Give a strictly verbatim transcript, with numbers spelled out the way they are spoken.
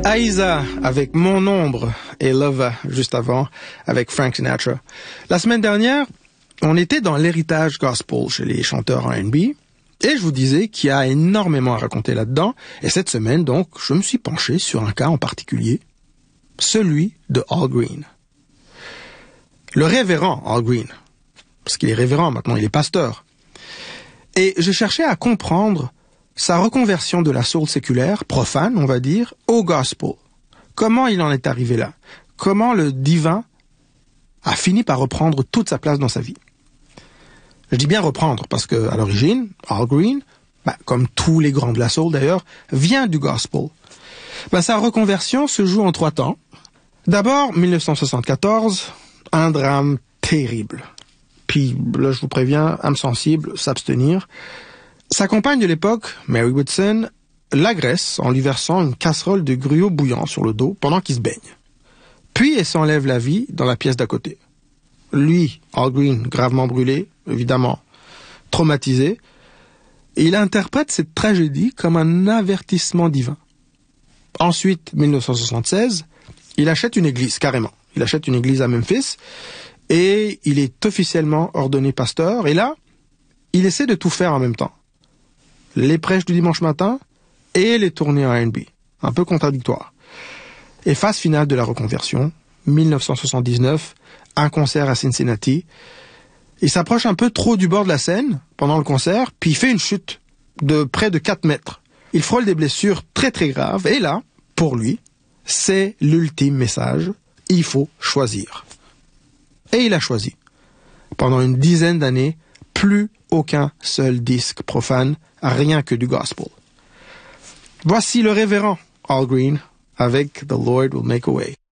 Aïssa avec Mon Ombre et Lover juste avant avec Frank Sinatra. La semaine dernière, on était dans l'héritage gospel chez les chanteurs R and B et je vous disais qu'il y a énormément à raconter là-dedans. Et cette semaine, donc, je me suis penché sur un cas en particulier, celui de Al Green. Le révérend Al Green, parce qu'il est révérend maintenant, il est pasteur. Et je cherchais à comprendre sa reconversion de la soul séculaire, profane, on va dire, au gospel. Comment il en est arrivé là? Comment le divin a fini par reprendre toute sa place dans sa vie? Je dis bien reprendre, parce que à l'origine, Al Green, bah, comme tous les grands de la soul d'ailleurs, vient du gospel. Bah, sa reconversion se joue en trois temps. D'abord, dix-neuf cent soixante-quatorze, un drame terrible. Puis là, je vous préviens, âme sensible, s'abstenir. Sa compagne de l'époque, Mary Woodson, l'agresse en lui versant une casserole de gruau bouillant sur le dos pendant qu'il se baigne. Puis elle s'enlève la vie dans la pièce d'à côté. Lui, Al Green, gravement brûlé, évidemment traumatisé, et il interprète cette tragédie comme un avertissement divin. Ensuite, dix-neuf cent soixante-seize, il achète une église, carrément. Il achète une église à Memphis, et il est officiellement ordonné pasteur, et là, il essaie de tout faire en même temps. Les prêches du dimanche matin et les tournées en R and B. Un peu contradictoire. Et phase finale de la reconversion, dix-neuf cent soixante-dix-neuf, un concert à Cincinnati. Il s'approche un peu trop du bord de la scène pendant le concert, puis il fait une chute de près de quatre mètres. Il frôle des blessures très très graves, et là, pour lui, c'est l'ultime message, il faut choisir. Et il a choisi. Pendant une dizaine d'années, plus aucun seul disque profane, rien que du gospel. Voici le révérend Al Green avec The Lord Will Make a Way.